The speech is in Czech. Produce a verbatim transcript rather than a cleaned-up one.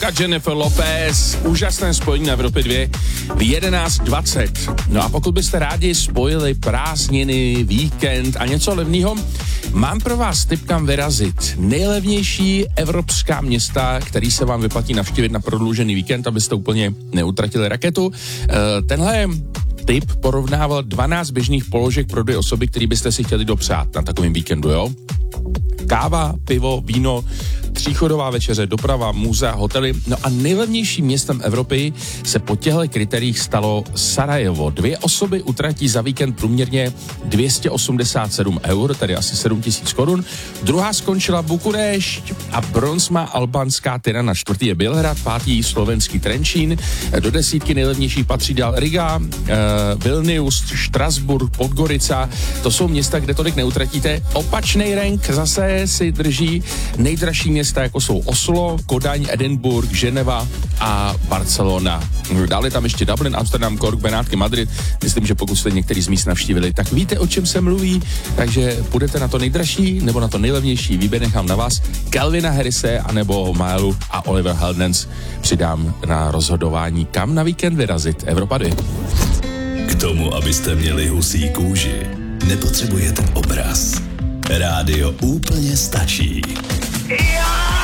a Jennifer Lopez, úžasné spojení na Evropě dva v jedenáct dvacet. No a pokud byste rádi spojili prázdniny, víkend a něco levného, mám pro vás tip, kam vyrazit. Nejlevnější evropská města, který se vám vyplatí navštívit na prodloužený víkend, abyste úplně neutratili raketu. E, tenhle tip porovnával dvanáct běžných položek pro dvě osoby, který byste si chtěli dopřát na takovém víkendu, jo? Káva, pivo, víno, tříchodová večeře, doprava, muzea, hotely. No a nejlevnějším městem Evropy se po těchto kritériích stalo Sarajevo. Dvě osoby utratí za víkend průměrně dvě stě osmdesát sedm eur, tedy asi sedm tisíc korun. Druhá skončila Bukurešť a bronz má albánská Tirana. Čtvrtý je Bělehrad, pátý slovenský Trenčín. Do desítky nejlevnější patří dál Riga, eh, Vilnius, Štrasburg, Podgorica. To jsou města, kde tolik neutratíte. Opačný rank zase si drží nejdražší města, jako jsou Oslo, Kodaň, Edinburgh, Ženeva a Barcelona. Dále tam ještě Dublin, Amsterdam, Cork, Benátky, Madrid. Myslím, že pokud jste některý z míst navštívili, tak víte, o čem se mluví, takže půjdete na to nejdražší nebo na to nejlevnější. Výběr nechám na vás. Calvina Harrise anebo Milu a Oliver Heldens přidám na rozhodování, kam na víkend vyrazit. Evropa dva. K tomu, abyste měli husí kůži, nepotřebujete obraz. Rádio úplně stačí. Já!